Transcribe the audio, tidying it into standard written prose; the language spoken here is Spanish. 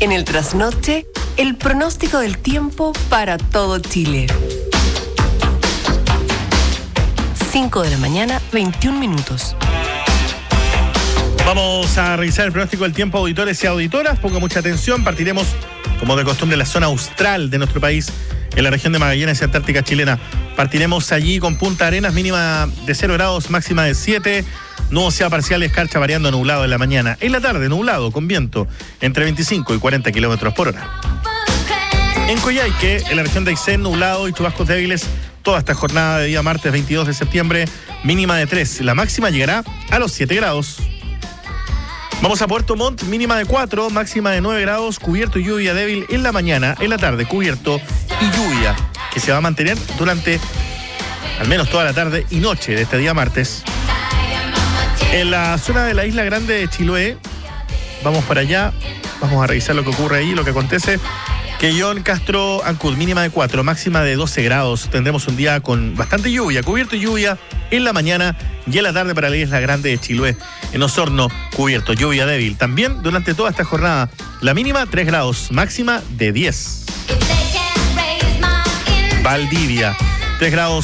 En el trasnoche, el pronóstico del tiempo para todo Chile. 5 de la mañana, 21 minutos. Vamos a revisar el pronóstico del tiempo, auditores y auditoras. Ponga mucha atención. Partiremos, como de costumbre, en la zona austral de nuestro país, en la región de Magallanes y Antártica chilena. Partiremos allí con Punta Arenas, mínima de 0 grados, máxima de 7. Nubosidad parcial y escarcha variando, nublado en la mañana. En la tarde, nublado, con viento entre 25 y 40 kilómetros por hora. En Coyhaique, en la región de Aysén, nublado y chubascos débiles toda esta jornada de día martes 22 de septiembre, mínima de 3. La máxima llegará a los 7 grados. Vamos a Puerto Montt, mínima de 4, máxima de 9 grados, cubierto y lluvia débil en la mañana, en la tarde cubierto y lluvia, que se va a mantener durante al menos toda la tarde y noche de este día martes. En la zona de la Isla Grande de Chiloé, vamos para allá, vamos a revisar lo que ocurre ahí, lo que acontece. Quellón, Castro, Ancud, mínima de 4, máxima de 12 grados. Tendremos un día con bastante lluvia, cubierto y lluvia en la mañana y en la tarde para la Isla Grande de Chiloé. En Osorno, cubierto, lluvia débil. También durante toda esta jornada, la mínima 3 grados, máxima de 10. Valdivia, 3 grados.